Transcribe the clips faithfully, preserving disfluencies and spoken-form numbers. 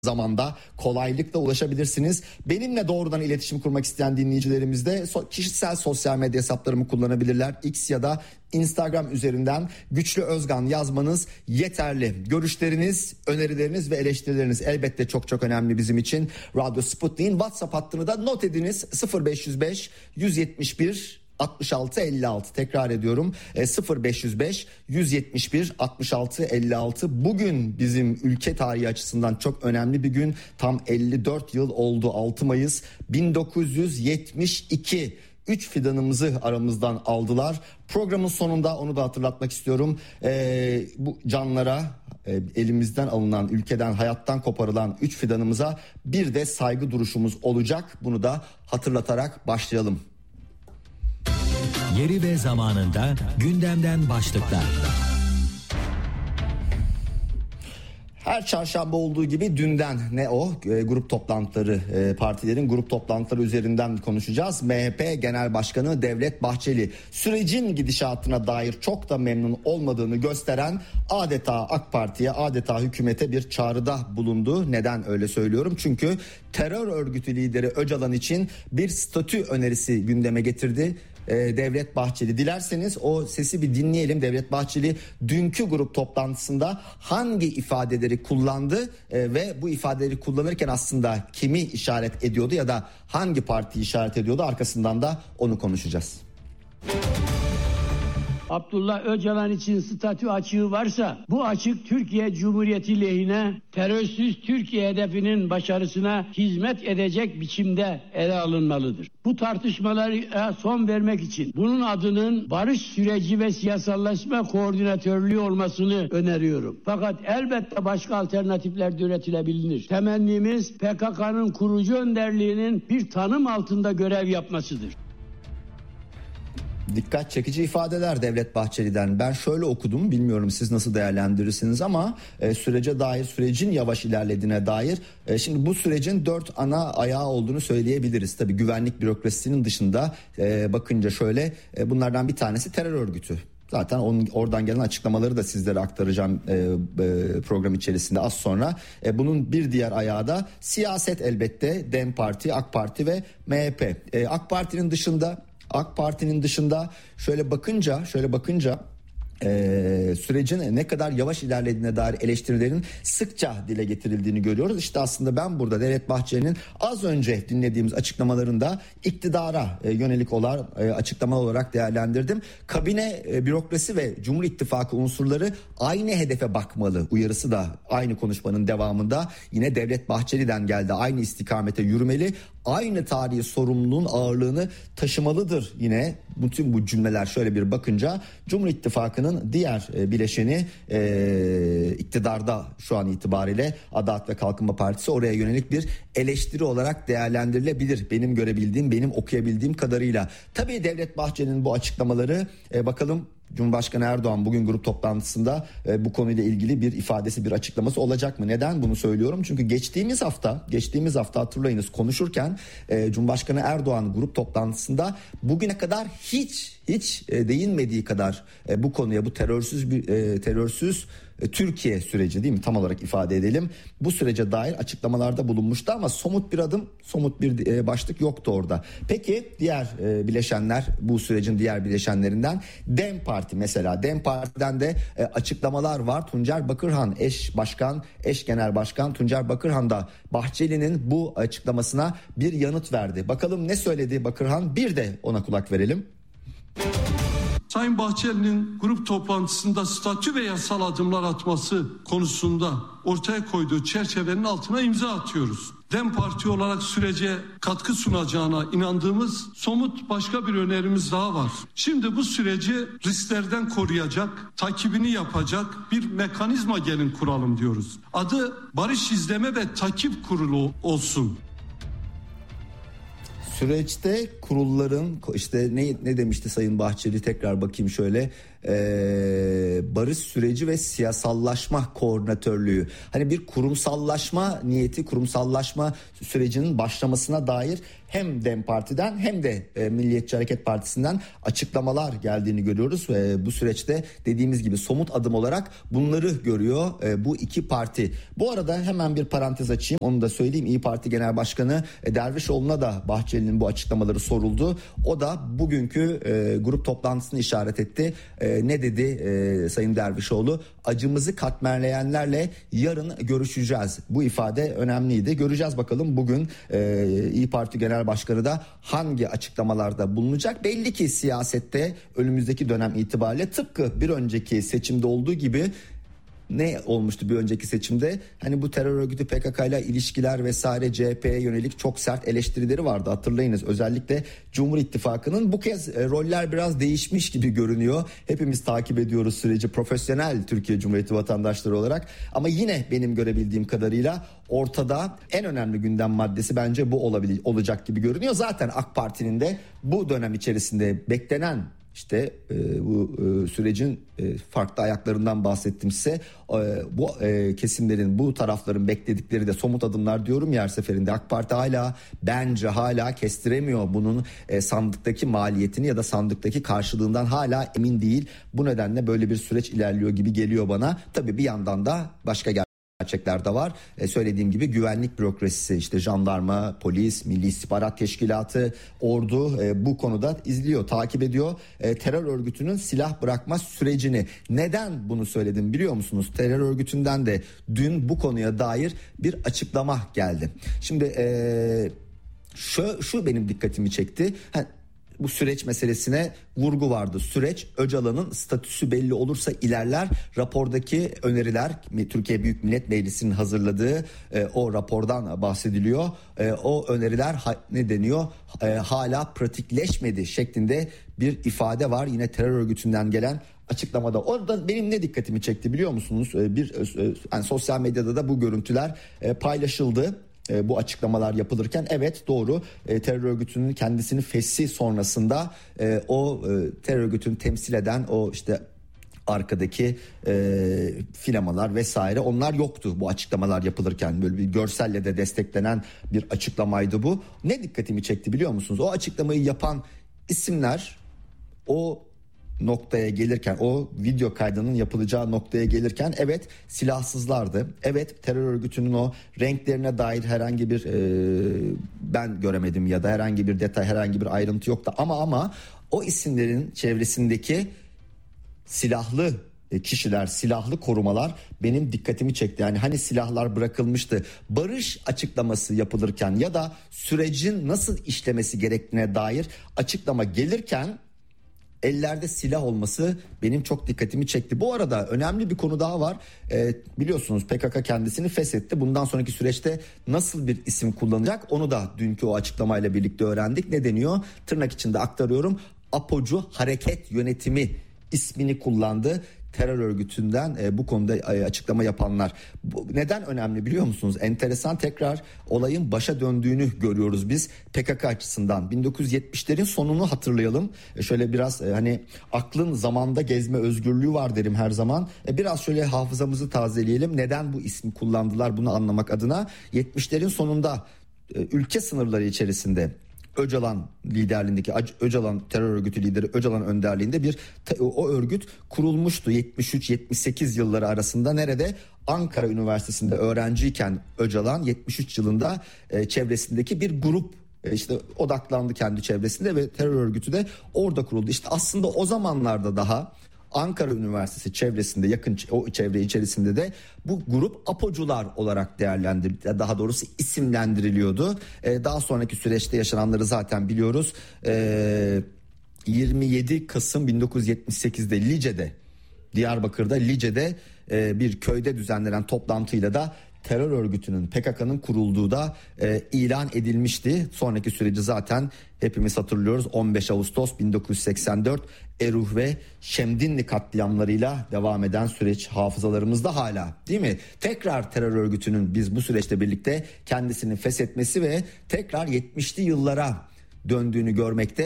zamanda kolaylıkla ulaşabilirsiniz. Benimle doğrudan iletişim kurmak isteyen dinleyicilerimiz de kişisel sosyal medya hesaplarımı kullanabilirler. X ya da Instagram üzerinden Güçlü Özgan yazmanız yeterli. Görüşleriniz, önerileriniz ve eleştirileriniz elbette çok çok önemli bizim için. Radyo Sputnik'in WhatsApp hattını da not ediniz. sıfır beş yüz beş yüz yetmiş bir altmış altı elli altı, tekrar ediyorum, sıfır beş yüz beş yüz yetmiş bir altmış altı elli altı. Bugün bizim ülke tarihi açısından çok önemli bir gün. Tam elli dört yıl oldu. altı Mayıs bin dokuz yüz yetmiş iki. Üç fidanımızı aramızdan aldılar. Programın sonunda onu da hatırlatmak istiyorum. Ee, bu canlara, e, elimizden alınan, ülkeden, hayattan koparılan üç fidanımıza bir de saygı duruşumuz olacak. Bunu da hatırlatarak başlayalım. Yeri ve zamanında gündemden başlıklar. Her çarşamba olduğu gibi dünden ne o e, grup toplantıları, e, partilerin grup toplantıları üzerinden konuşacağız. M H P Genel Başkanı Devlet Bahçeli sürecin gidişatına dair çok da memnun olmadığını gösteren adeta AK Parti'ye, adeta hükümete bir çağrıda bulundu. Neden öyle söylüyorum? Çünkü terör örgütü lideri Öcalan için bir statü önerisi gündeme getirdi Devlet Bahçeli. Dilerseniz o sesi bir dinleyelim. Devlet Bahçeli dünkü grup toplantısında hangi ifadeleri kullandı ve bu ifadeleri kullanırken aslında kimi işaret ediyordu ya da hangi partiyi işaret ediyordu, arkasından da onu konuşacağız. Abdullah Öcalan için statü açığı varsa bu açık Türkiye Cumhuriyeti lehine, terörsüz Türkiye hedefinin başarısına hizmet edecek biçimde ele alınmalıdır. Bu tartışmalara son vermek için bunun adının barış süreci ve siyasallaşma koordinatörlüğü olmasını öneriyorum. Fakat elbette başka alternatifler de üretilebilir. Temennimiz P K K'nın kurucu önderliğinin bir tanım altında görev yapmasıdır. Dikkat çekici ifadeler Devlet Bahçeli'den. Ben şöyle okudum, bilmiyorum siz nasıl değerlendirirsiniz ama e, sürece dair, sürecin yavaş ilerlediğine dair. E, şimdi bu sürecin dört ana ayağı olduğunu söyleyebiliriz. Tabii güvenlik bürokrasisinin dışında e, bakınca şöyle e, bunlardan bir tanesi terör örgütü. Zaten onun, oradan gelen açıklamaları da sizlere aktaracağım e, e, program içerisinde az sonra. E, bunun bir diğer ayağı da siyaset elbette. DEM Parti, AK Parti ve M H P. E, AK Parti'nin dışında AK Parti'nin dışında şöyle bakınca şöyle bakınca Ee, sürecin ne kadar yavaş ilerlediğine dair eleştirilerin sıkça dile getirildiğini görüyoruz. İşte aslında ben burada Devlet Bahçeli'nin az önce dinlediğimiz açıklamalarında iktidara e, yönelik olan e, açıklama olarak değerlendirdim. Kabine, e, bürokrasi ve Cumhur İttifakı unsurları aynı hedefe bakmalı uyarısı da aynı konuşmanın devamında yine Devlet Bahçeli'den geldi. Aynı istikamete yürümeli, aynı tarihi sorumluluğun ağırlığını taşımalıdır. Yine bütün bu cümleler şöyle bir bakınca Cumhur İttifakı'nın diğer e, bileşeni e, iktidarda şu an itibariyle Adalet ve Kalkınma Partisi, oraya yönelik bir eleştiri olarak değerlendirilebilir. Benim görebildiğim, benim okuyabildiğim kadarıyla. Tabii Devlet Bahçeli'nin bu açıklamaları e, bakalım Cumhurbaşkanı Erdoğan bugün grup toplantısında e, bu konuyla ilgili bir ifadesi, bir açıklaması olacak mı? Neden bunu söylüyorum? Çünkü geçtiğimiz hafta, geçtiğimiz hafta hatırlayınız konuşurken e, Cumhurbaşkanı Erdoğan grup toplantısında bugüne kadar hiç hiç e, değinmediği kadar e, bu konuya, bu terörsüz bir e, terörsüz e, Türkiye süreci, değil mi? Tam olarak ifade edelim. Bu sürece dair açıklamalarda bulunmuştu ama somut bir adım, somut bir e, başlık yoktu orada. Peki diğer e, bileşenler, bu sürecin diğer bileşenlerinden DEM Parti mesela. DEM Parti'den de e, açıklamalar var. Tuncer Bakırhan eş başkan, eş genel başkan Tuncer Bakırhan da Bahçeli'nin bu açıklamasına bir yanıt verdi. Bakalım ne söyledi Bakırhan? Bir de ona kulak verelim. Sayın Bahçeli'nin grup toplantısında statü ve yasal adımlar atması konusunda ortaya koyduğu çerçevenin altına imza atıyoruz. DEM Parti olarak sürece katkı sunacağına inandığımız somut başka bir önerimiz daha var. Şimdi bu süreci risklerden koruyacak, takibini yapacak bir mekanizma gelin kuralım diyoruz. Adı Barış İzleme ve Takip Kurulu olsun. Süreçte kurulların işte ne ne demişti Sayın Bahçeli, tekrar bakayım şöyle e, barış süreci ve siyasallaşma koordinatörlüğü. Hani bir kurumsallaşma niyeti, kurumsallaşma sürecinin başlamasına dair hem DEM Parti'den hem de e, Milliyetçi Hareket Partisi'nden açıklamalar geldiğini görüyoruz. E, bu süreçte dediğimiz gibi somut adım olarak bunları görüyor e, bu iki parti. Bu arada hemen bir parantez açayım, onu da söyleyeyim. İYİ Parti Genel Başkanı e, Dervişoğlu'na da Bahçeli'nin bu açıklamaları soruldu. O da bugünkü e, grup toplantısını işaret etti. E, ne dedi e, Sayın Dervişoğlu? Acımızı katmerleyenlerle yarın görüşeceğiz. Bu ifade önemliydi. Göreceğiz bakalım bugün e, İYİ Parti Genel Başkanı da hangi açıklamalarda bulunacak? Belli ki siyasette önümüzdeki dönem itibariyle tıpkı bir önceki seçimde olduğu gibi, ne olmuştu bir önceki seçimde? Hani bu terör örgütü P K K ile ilişkiler vesaire, C H P'ye yönelik çok sert eleştirileri vardı, hatırlayınız. Özellikle Cumhur İttifakı'nın bu kez e, roller biraz değişmiş gibi görünüyor. Hepimiz takip ediyoruz süreci, profesyonel Türkiye Cumhuriyeti vatandaşları olarak. Ama yine benim görebildiğim kadarıyla ortada en önemli gündem maddesi bence bu olabilir, olacak gibi görünüyor. Zaten AK Parti'nin de bu dönem içerisinde beklenen İşte e, bu e, sürecin e, farklı ayaklarından bahsettim size. E, bu e, kesimlerin, bu tarafların bekledikleri de somut adımlar diyorum ya her seferinde. AK Parti hala bence hala kestiremiyor bunun e, sandıktaki maliyetini ya da sandıktaki karşılığından hala emin değil. Bu nedenle böyle bir süreç ilerliyor gibi geliyor bana. Tabii bir yandan da başka ger- gerçekler de var. Ee, söylediğim gibi güvenlik bürokrasisi, işte jandarma, polis, Milli İstihbarat Teşkilatı, ordu e, bu konuda izliyor, takip ediyor. E, terör örgütünün silah bırakma sürecini. Neden bunu söyledim biliyor musunuz? Terör örgütünden de dün bu konuya dair bir açıklama geldi. Şimdi e, şu, şu benim dikkatimi çekti. Ha, bu süreç meselesine vurgu vardı. Süreç Öcalan'ın statüsü belli olursa ilerler. Rapordaki öneriler, Türkiye Büyük Millet Meclisi'nin hazırladığı e, o rapordan bahsediliyor. E, o öneriler ha, ne deniyor? E, hala pratikleşmedi şeklinde bir ifade var. Yine terör örgütünden gelen açıklamada. Orada benim ne dikkatimi çekti biliyor musunuz? E, bir e, yani sosyal medyada da bu görüntüler e, paylaşıldı. Bu açıklamalar yapılırken evet doğru, e, terör örgütünün kendisini feshi sonrasında e, o e, terör örgütünü temsil eden o işte arkadaki e, filamalar vesaire, onlar yoktu bu açıklamalar yapılırken. Böyle bir görselle de desteklenen bir açıklamaydı bu. Ne dikkatimi çekti biliyor musunuz? O açıklamayı yapan isimler o noktaya gelirken, o video kaydının yapılacağı noktaya gelirken evet silahsızlardı. Evet terör örgütünün o renklerine dair herhangi bir e, ben göremedim ya da herhangi bir detay, herhangi bir ayrıntı yoktu. Ama ama o isimlerin çevresindeki silahlı kişiler, silahlı korumalar benim dikkatimi çekti. Yani hani silahlar bırakılmıştı, barış açıklaması yapılırken ya da sürecin nasıl işlemesi gerektiğine dair açıklama gelirken ellerde silah olması benim çok dikkatimi çekti. Bu arada önemli bir konu daha var. Ee, biliyorsunuz P K K kendisini feshetti. Bundan sonraki süreçte nasıl bir isim kullanacak onu da dünkü o açıklamayla birlikte öğrendik. Ne deniyor? Tırnak içinde aktarıyorum. APO'cu Hareket Yönetimi ismini kullandı. Terör örgütünden e, bu konuda e, açıklama yapanlar. Bu, neden önemli biliyor musunuz? Enteresan, tekrar olayın başa döndüğünü görüyoruz biz P K K açısından. bin dokuz yüz yetmişlerin sonunu hatırlayalım. E, şöyle biraz e, hani aklın zamanda gezme özgürlüğü var derim her zaman. E, biraz şöyle hafızamızı tazeleyelim. Neden bu ismi kullandılar bunu anlamak adına. yetmişlerin sonunda e, ülke sınırları içerisinde Öcalan liderliğindeki Öcalan terör örgütü lideri Öcalan önderliğinde bir o örgüt kurulmuştu yetmiş üç yetmiş sekiz yılları arasında. Nerede? Ankara Üniversitesi'nde öğrenciyken Öcalan yetmiş üç yılında e, çevresindeki bir grup e, işte odaklandı kendi çevresinde ve terör örgütü de orada kuruldu. İşte aslında o zamanlarda daha Ankara Üniversitesi çevresinde, yakın o çevre içerisinde de bu grup APO'cular olarak değerlendirildi. Daha doğrusu isimlendiriliyordu. Ee, daha sonraki süreçte yaşananları zaten biliyoruz. Ee, yirmi yedi Kasım bin dokuz yüz yetmiş sekizde Lice'de, Diyarbakır'da Lice'de e, bir köyde düzenlenen toplantıyla da terör örgütünün, P K K'nın kurulduğu da e, ilan edilmişti. Sonraki süreci zaten hepimiz hatırlıyoruz. on beş Ağustos bin dokuz yüz seksen dört Eruh ve Şemdinli katliamlarıyla devam eden süreç hafızalarımızda hala, değil mi? Tekrar terör örgütünün biz bu süreçte birlikte kendisini feshetmesi ve tekrar yetmişli yıllara döndüğünü görmekte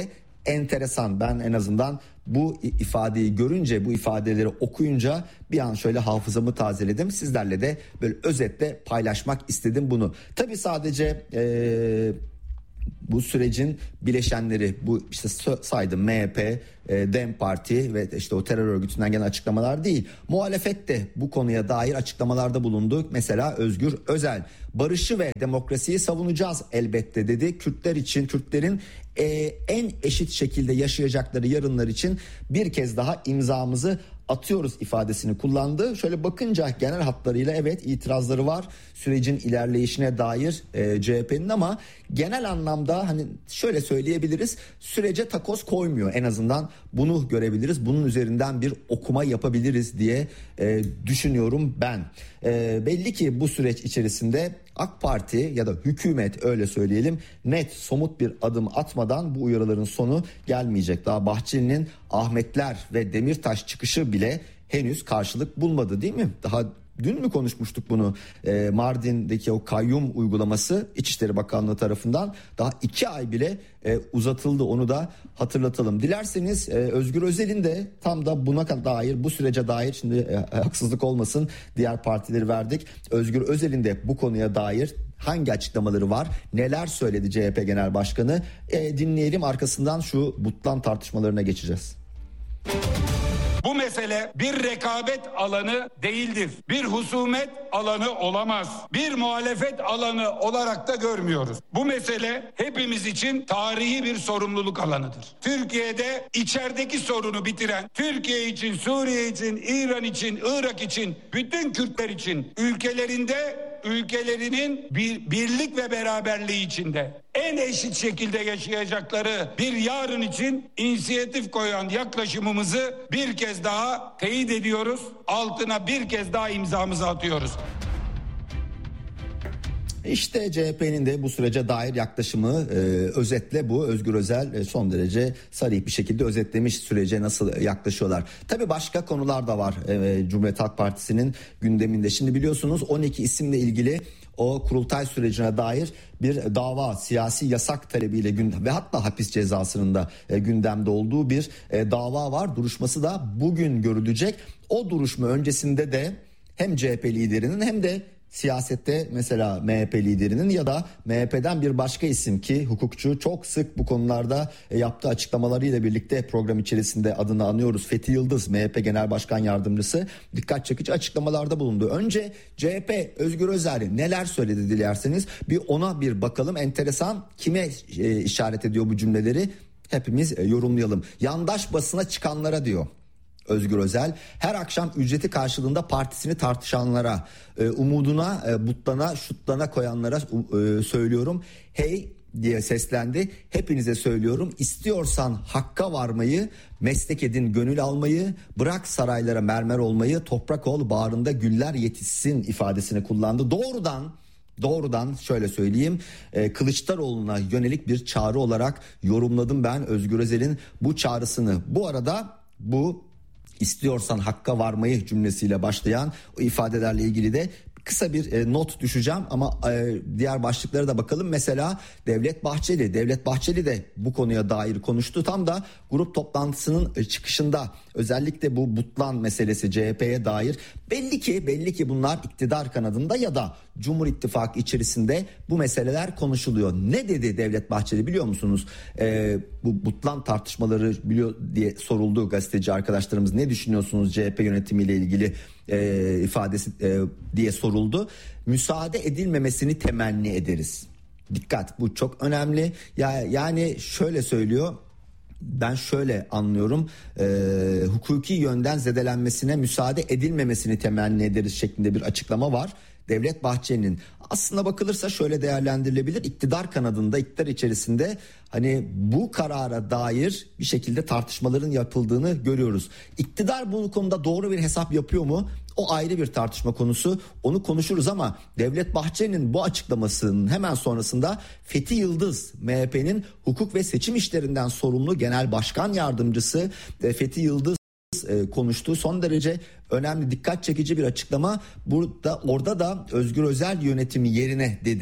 enteresan. Ben en azından bu ifadeyi görünce, bu ifadeleri okuyunca bir an şöyle hafızamı tazeledim. Sizlerle de böyle özetle paylaşmak istedim bunu. Tabii sadece ee, bu sürecin bileşenleri, bu işte saydım M H P, DEM Parti ve işte o terör örgütünden gelen açıklamalar değil. Muhalefet de bu konuya dair açıklamalarda bulundu. Mesela Özgür Özel, barışı ve demokrasiyi savunacağız elbette dedi. Kürtler için, Kürtlerin e, en eşit şekilde yaşayacakları yarınlar için bir kez daha imzamızı atıyoruz ifadesini kullandı. Şöyle bakınca genel hatlarıyla evet itirazları var sürecin ilerleyişine dair e, C H P'nin, ama genel anlamda hani şöyle söyleyebiliriz, sürece takoz koymuyor, en azından bunu görebiliriz. Bunun üzerinden bir okuma yapabiliriz diye e, düşünüyorum ben. E, belli ki bu süreç içerisinde AK Parti ya da hükümet, öyle söyleyelim, net somut bir adım atmadan bu uyarıların sonu gelmeyecek. Daha Bahçeli'nin Ahmetler ve Demirtaş çıkışı bile henüz karşılık bulmadı, değil mi? Daha dün mü konuşmuştuk bunu? Ee, Mardin'deki o kayyum uygulaması İçişleri Bakanlığı tarafından daha iki ay bile e, uzatıldı, onu da hatırlatalım. Dilerseniz e, Özgür Özel'in de tam da buna dair, bu sürece dair, şimdi e, haksızlık olmasın, diğer partileri verdik. Özgür Özel'in de bu konuya dair hangi açıklamaları var, neler söyledi C H P Genel Başkanı, e, dinleyelim, arkasından şu Butlan tartışmalarına geçeceğiz. Bu mesele bir rekabet alanı değildir. Bir husumet alanı olamaz. Bir muhalefet alanı olarak da görmüyoruz. Bu mesele hepimiz için tarihi bir sorumluluk alanıdır. Türkiye'de içerideki sorunu bitiren, Türkiye için, Suriye için, İran için, Irak için, bütün Kürtler için ülkelerinde, ülkelerinin bir birlik ve beraberliği içinde en eşit şekilde yaşayacakları bir yarın için inisiyatif koyan yaklaşımımızı bir kez daha teyit ediyoruz. Altına bir kez daha imzamızı atıyoruz. İşte C H P'nin de bu sürece dair yaklaşımı e, özetle bu. Özgür Özel e, son derece sarih bir şekilde özetlemiş sürece nasıl yaklaşıyorlar. Tabii başka konular da var e, Cumhuriyet Halk Partisi'nin gündeminde. Şimdi biliyorsunuz on iki isimle ilgili o kurultay sürecine dair bir dava, siyasi yasak talebiyle gündem ve hatta hapis cezasının da e, gündemde olduğu bir e, dava var. Duruşması da bugün görülecek. O duruşma öncesinde de hem C H P liderinin hem de siyasette mesela M H P liderinin ya da M H P'den bir başka isim ki hukukçu, çok sık bu konularda yaptığı açıklamalarıyla birlikte program içerisinde adını anıyoruz, Fethi Yıldız, M H P Genel Başkan Yardımcısı, dikkat çekici açıklamalarda bulundu. Önce C H P Özgür Özel neler söyledi dilerseniz bir ona bir bakalım. Enteresan, kime e, işaret ediyor bu cümleleri hepimiz e, yorumlayalım. Yandaş basına çıkanlara diyor Özgür Özel, her akşam ücreti karşılığında partisini tartışanlara, e, umuduna, e, butlana, şutlana koyanlara e, söylüyorum. Hey diye seslendi. Hepinize söylüyorum. İstiyorsan hakka varmayı, meslek edin gönül almayı, bırak saraylara mermer olmayı, toprak ol bağrında güller yetişsin ifadesini kullandı. Doğrudan Doğrudan şöyle söyleyeyim, e, Kılıçdaroğlu'na yönelik bir çağrı olarak yorumladım ben Özgür Özel'in bu çağrısını. Bu arada bu istiyorsan hakka varmayı cümlesiyle başlayan o ifadelerle ilgili de kısa bir e, not düşeceğim ama e, diğer başlıklara da bakalım. Mesela Devlet Bahçeli, Devlet Bahçeli de bu konuya dair konuştu. Tam da grup toplantısının e, çıkışında özellikle bu Butlan meselesi C H P'ye dair belli ki belli ki bunlar iktidar kanadında ya da Cumhur İttifakı içerisinde bu meseleler konuşuluyor. Ne dedi Devlet Bahçeli biliyor musunuz? E, bu Butlan tartışmaları biliyor diye soruldu gazeteci arkadaşlarımız. Ne düşünüyorsunuz C H P yönetimiyle ilgili e, ifadesi e, diye soruldu. Müsaade edilmemesini temenni ederiz. Dikkat, bu çok önemli. Ya yani şöyle söylüyor. Ben şöyle anlıyorum, e, hukuki yönden zedelenmesine müsaade edilmemesini temenni ederiz şeklinde bir açıklama var. Devlet Bahçeli'nin aslında bakılırsa şöyle değerlendirilebilir, iktidar kanadında, iktidar içerisinde hani bu karara dair bir şekilde tartışmaların yapıldığını görüyoruz. İktidar bu konuda doğru bir hesap yapıyor mu? O ayrı bir tartışma konusu, onu konuşuruz ama Devlet Bahçeli'nin bu açıklamasının hemen sonrasında Fethi Yıldız, M H P'nin hukuk ve seçim işlerinden sorumlu Genel Başkan Yardımcısı Fethi Yıldız konuştu. Son derece önemli, dikkat çekici bir açıklama. Burada orada da Özgür Özel yönetimi yerine dedi.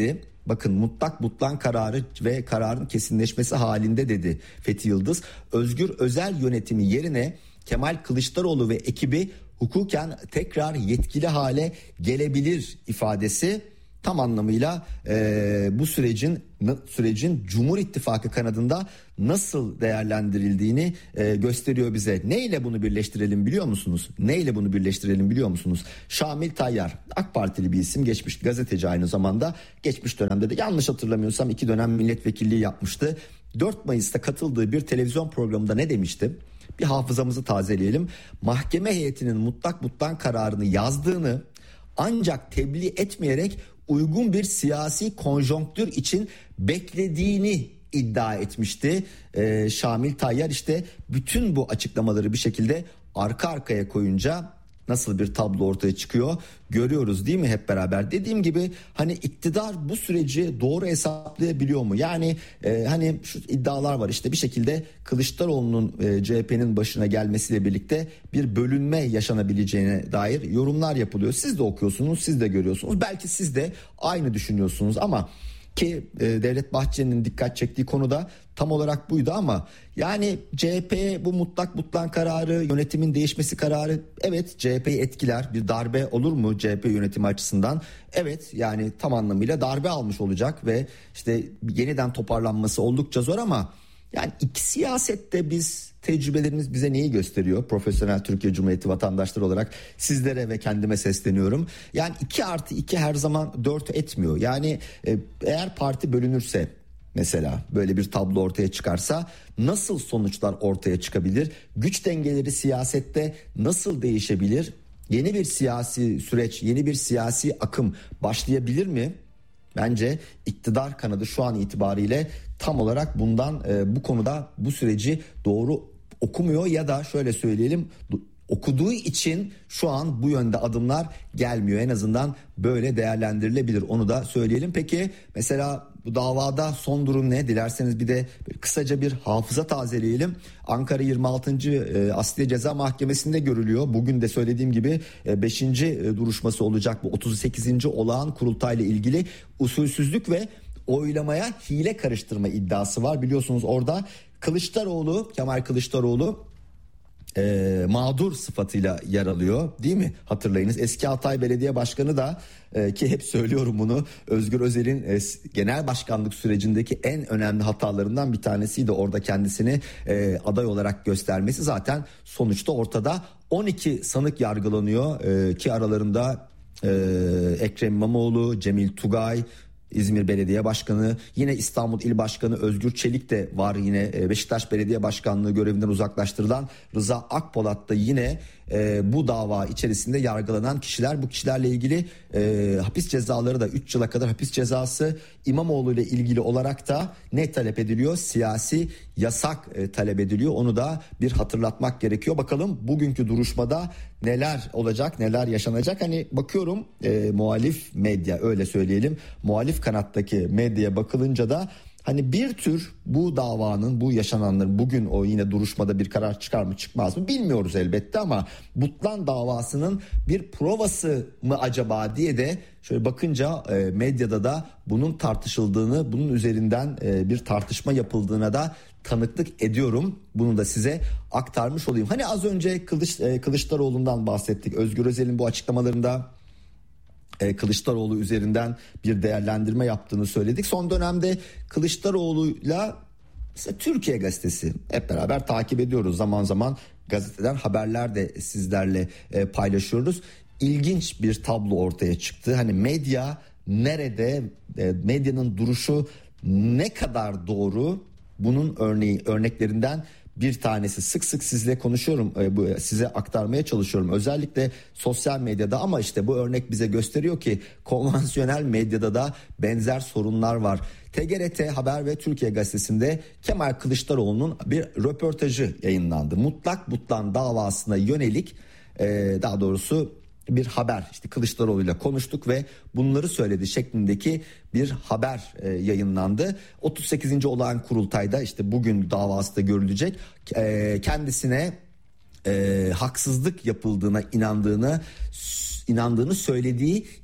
bakın mutlak butlan kararı ve kararın kesinleşmesi halinde dedi Fethi Yıldız. Özgür Özel yönetimi yerine Kemal Kılıçdaroğlu ve ekibi hukuken tekrar yetkili hale gelebilir ifadesi tam anlamıyla e, bu sürecin sürecin Cumhur İttifakı kanadında nasıl değerlendirildiğini e, gösteriyor bize. Neyle bunu birleştirelim biliyor musunuz? Neyle bunu birleştirelim biliyor musunuz? Şamil Tayyar, AK Partili bir isim, geçmiş gazeteci aynı zamanda. Geçmiş dönemde de yanlış hatırlamıyorsam iki dönem milletvekilliği yapmıştı. dört Mayıs'ta katıldığı bir televizyon programında ne demişti? Bir hafızamızı tazeleyelim. Mahkeme heyetinin mutlak butlan kararını yazdığını ancak tebliğ etmeyerek uygun bir siyasi konjonktür için beklediğini iddia etmişti. Ee, Şamil Tayyar işte bütün bu açıklamaları bir şekilde arka arkaya koyunca nasıl bir tablo ortaya çıkıyor görüyoruz değil mi hep beraber? Dediğim gibi hani iktidar bu süreci doğru hesaplayabiliyor mu? Yani e, hani şu iddialar var işte bir şekilde Kılıçdaroğlu'nun e, C H P'nin başına gelmesiyle birlikte bir bölünme yaşanabileceğine dair yorumlar yapılıyor. Siz de okuyorsunuz, siz de görüyorsunuz. Belki siz de aynı düşünüyorsunuz ama ki e, Devlet Bahçeli'nin dikkat çektiği konu da tam olarak buydu ama yani C H P bu mutlak butlan kararı, yönetimin değişmesi kararı evet C H P'yi etkiler. Bir darbe olur mu C H P yönetimi açısından? Evet yani tam anlamıyla darbe almış olacak ve işte yeniden toparlanması oldukça zor ama yani iki siyasette biz tecrübelerimiz bize neyi gösteriyor? Profesyonel Türkiye Cumhuriyeti vatandaşları olarak sizlere ve kendime sesleniyorum. Yani iki artı iki her zaman dört etmiyor. Yani e, eğer parti bölünürse mesela böyle bir tablo ortaya çıkarsa nasıl sonuçlar ortaya çıkabilir? Güç dengeleri siyasette nasıl değişebilir? Yeni bir siyasi süreç, yeni bir siyasi akım başlayabilir mi? Bence iktidar kanadı şu an itibariyle tam olarak bundan e, bu konuda bu süreci doğru okumuyor ya da şöyle söyleyelim okuduğu için şu an bu yönde adımlar gelmiyor. En azından böyle değerlendirilebilir, onu da söyleyelim. Peki mesela bu davada son durum ne? Dilerseniz bir de kısaca bir hafıza tazeleyelim. Ankara yirmi altıncı Asliye Ceza Mahkemesi'nde görülüyor. Bugün de söylediğim gibi beşinci duruşması olacak bu otuz sekizinci olağan kurultayla ilgili usulsüzlük ve oylamaya hile karıştırma iddiası var. Biliyorsunuz orada Kılıçdaroğlu, Kemal Kılıçdaroğlu E, mağdur sıfatıyla yer alıyor değil mi? Hatırlayınız eski Hatay Belediye Başkanı da e, ki hep söylüyorum bunu, Özgür Özel'in e, genel başkanlık sürecindeki en önemli hatalarından bir tanesiydi orada kendisini e, aday olarak göstermesi. Zaten sonuçta ortada on iki sanık yargılanıyor e, ki aralarında e, Ekrem İmamoğlu, Cemil Tugay, İzmir Belediye Başkanı, yine İstanbul İl Başkanı Özgür Çelik de var, yine Beşiktaş Belediye Başkanlığı görevinden uzaklaştırılan Rıza Akpolat da yine e, bu dava içerisinde yargılanan kişiler. Bu kişilerle ilgili e, hapis cezaları da üç yıla kadar hapis cezası. İmamoğlu ile ilgili olarak da ne talep ediliyor? Siyasi yasak e, talep ediliyor. Onu da bir hatırlatmak gerekiyor. Bakalım bugünkü duruşmada neler olacak, neler yaşanacak? Hani bakıyorum e, muhalif medya, öyle söyleyelim, muhalif kanattaki medyaya bakılınca da hani bir tür bu davanın, bu yaşananların bugün o yine duruşmada bir karar çıkar mı çıkmaz mı bilmiyoruz elbette ama Butlan davasının bir provası mı acaba diye de şöyle bakınca e, medyada da bunun tartışıldığını, bunun üzerinden e, bir tartışma yapıldığına da tanıklık ediyorum. Bunu da size aktarmış olayım. Hani az önce Kılıç, e, Kılıçdaroğlu'ndan bahsettik. Özgür Özel'in bu açıklamalarında Kılıçdaroğlu üzerinden bir değerlendirme yaptığını söyledik. Son dönemde Kılıçdaroğlu'yla mesela Türkiye Gazetesi hep beraber takip ediyoruz. Zaman zaman gazeteden haberler de sizlerle paylaşıyoruz. İlginç bir tablo ortaya çıktı. Hani medya nerede, medyanın duruşu ne kadar doğru, bunun örneği örneklerinden bir tanesi. Sık sık sizle konuşuyorum, size aktarmaya çalışıyorum özellikle sosyal medyada, ama işte bu örnek bize gösteriyor ki konvansiyonel medyada da benzer sorunlar var. T G R T Haber ve Türkiye Gazetesi'nde Kemal Kılıçdaroğlu'nun bir röportajı yayınlandı. Mutlak Butlan davasına yönelik daha doğrusu bir haber, işte Kılıçdaroğlu'yla konuştuk ve bunları söyledi şeklindeki bir haber e, yayınlandı. otuz sekizinci olağan kurultayda işte bugün davası da görülecek. E, kendisine e, haksızlık yapıldığına inandığını inandığını söylediği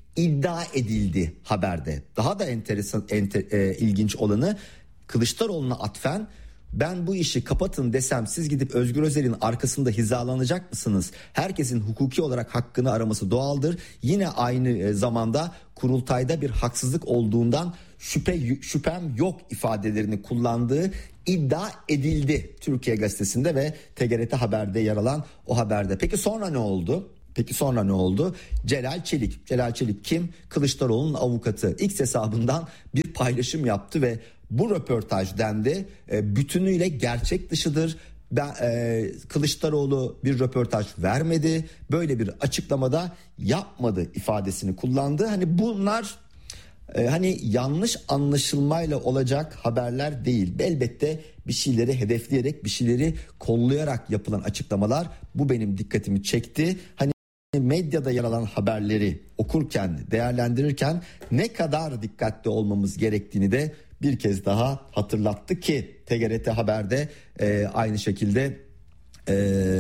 iddia edildi haberde. Daha da enteresan, enter, e, ilginç olanı Kılıçdaroğlu'na atfen ben bu işi kapatın desem siz gidip Özgür Özel'in arkasında hizalanacak mısınız? Herkesin hukuki olarak hakkını araması doğaldır. Yine aynı zamanda kurultayda bir haksızlık olduğundan şüphe şüphem yok ifadelerini kullandığı iddia edildi Türkiye Gazetesi'nde ve T G R T Haber'de yer alan o haberde. Peki sonra ne oldu? Peki sonra ne oldu? Celal Çelik. Celal Çelik kim? Kılıçdaroğlu'nun avukatı. X hesabından bir paylaşım yaptı ve bu röportaj dendi e, bütünüyle gerçek dışıdır. Ben, e, Kılıçdaroğlu bir röportaj vermedi. Böyle bir açıklamada yapmadı ifadesini kullandı. Hani bunlar e, hani yanlış anlaşılmayla olacak haberler değil. Elbette bir şeyleri hedefleyerek, bir şeyleri kollayarak yapılan açıklamalar. Bu benim dikkatimi çekti. Hani medyada yer alan haberleri okurken, değerlendirirken ne kadar dikkatli olmamız gerektiğini de bir kez daha hatırlattı ki T G R T Haber'de e, aynı şekilde e,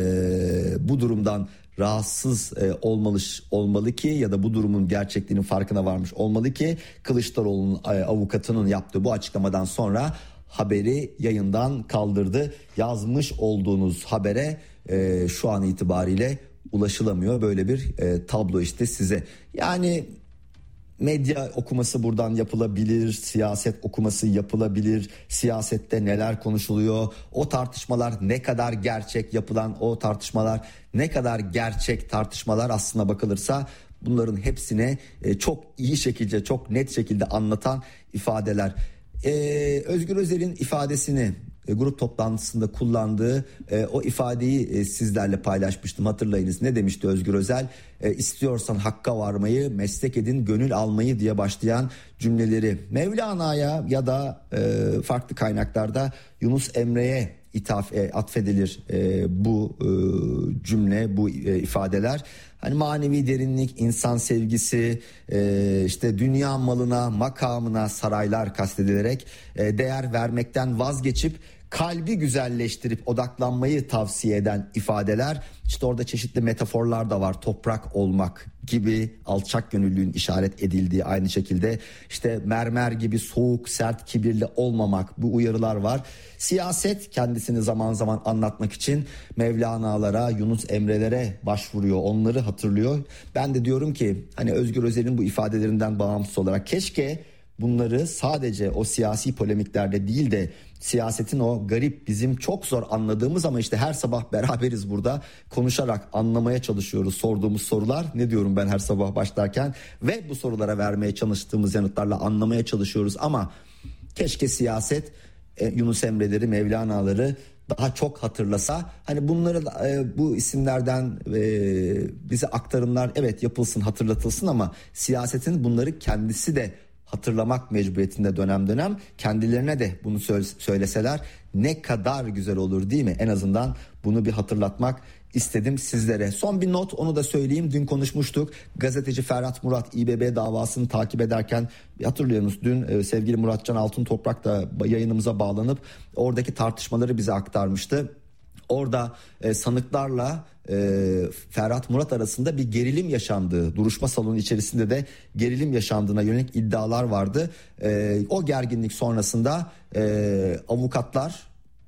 bu durumdan rahatsız e, olmalı olmalı ki ya da bu durumun gerçekliğinin farkına varmış olmalı ki Kılıçdaroğlu'nun e, avukatının yaptığı bu açıklamadan sonra haberi yayından kaldırdı. Yazmış olduğunuz habere e, şu an itibariyle ulaşılamıyor. Böyle bir e, tablo işte size. Yani medya okuması buradan yapılabilir, siyaset okuması yapılabilir, siyasette neler konuşuluyor, o tartışmalar ne kadar gerçek, yapılan o tartışmalar ne kadar gerçek tartışmalar aslına bakılırsa bunların hepsine çok iyi şekilde, çok net şekilde anlatan ifadeler. Ee, Özgür Özel'in ifadesini e, grup toplantısında kullandığı e, o ifadeyi e, sizlerle paylaşmıştım, hatırlayınız. Ne demişti Özgür Özel? E, istiyorsan hakka varmayı, meslek edin, gönül almayı diye başlayan cümleleri Mevlana'ya ya da e, farklı kaynaklarda Yunus Emre'ye ithaf e, atfedilir e, bu e, cümle, bu e, ifadeler. Hani manevi derinlik, insan sevgisi, e, işte dünya malına, makamına saraylar kastedilerek e, değer vermekten vazgeçip kalbi güzelleştirip odaklanmayı tavsiye eden ifadeler. İşte orada çeşitli metaforlar da var. Toprak olmak gibi alçak gönüllülüğün işaret edildiği, aynı şekilde işte mermer gibi soğuk, sert, kibirli olmamak, bu uyarılar var. Siyaset kendisini zaman zaman anlatmak için Mevlana'lara, Yunus Emre'lere başvuruyor, onları hatırlıyor. Ben de diyorum ki hani Özgür Özel'in bu ifadelerinden bağımsız olarak keşke bunları sadece o siyasi polemiklerde değil de siyasetin o garip, bizim çok zor anladığımız ama işte her sabah beraberiz burada konuşarak anlamaya çalışıyoruz sorduğumuz sorular. Ne diyorum ben her sabah başlarken? Ve bu sorulara vermeye çalıştığımız yanıtlarla anlamaya çalışıyoruz ama keşke siyaset e, Yunus Emre'leri, Mevlana'ları daha çok hatırlasa. Hani bunları e, bu isimlerden e, bize aktarımlar evet yapılsın, hatırlatılsın ama siyasetin bunları kendisi de hatırlamak mecburiyetinde dönem dönem, kendilerine de bunu söyleseler ne kadar güzel olur değil mi? En azından bunu bir hatırlatmak istedim sizlere. Son bir not, onu da söyleyeyim. Dün konuşmuştuk. Gazeteci Ferhat Murat İBB davasını takip ederken hatırlıyorsunuz. Dün sevgili Muratcan Altıntoprak da yayınımıza bağlanıp oradaki tartışmaları bize aktarmıştı. Orada e, sanıklarla e, Ferhat Murat arasında bir gerilim yaşandığı, duruşma salonu içerisinde de gerilim yaşandığına yönelik iddialar vardı. E, o gerginlik sonrasında e, avukatlar,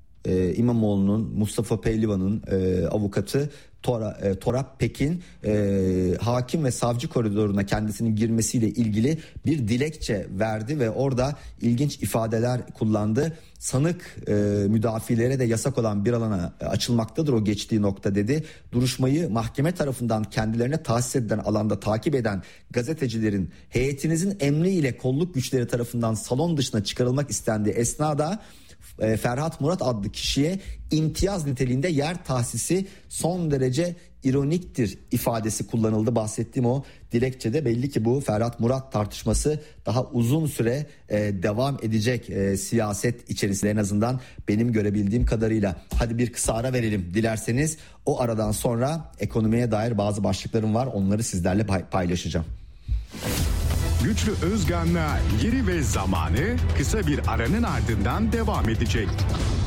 e, İmamoğlu'nun, Mustafa Pehlivan'ın e, avukatı Tora, e, Torap Pekin e, hakim ve savcı koridoruna kendisinin girmesiyle ilgili bir dilekçe verdi ve orada ilginç ifadeler kullandı. Sanık e, müdafilere de yasak olan bir alana açılmaktadır o geçtiği nokta dedi. Duruşmayı mahkeme tarafından kendilerine tahsis edilen alanda takip eden gazetecilerin heyetinizin emriyle kolluk güçleri tarafından salon dışına çıkarılmak istendiği esnada Ferhat Murat adlı kişiye imtiyaz niteliğinde yer tahsisi son derece ironiktir ifadesi kullanıldı. Bahsettiğim o dilekçede belli ki bu Ferhat Murat tartışması daha uzun süre e, devam edecek e, siyaset içerisinde, en azından benim görebildiğim kadarıyla. Hadi bir kısa ara verelim dilerseniz. O aradan sonra ekonomiye dair bazı başlıklarım var, onları sizlerle paylaşacağım. Güçlü Özgan'la Yeri ve Zamanı kısa bir aranın ardından devam edecek.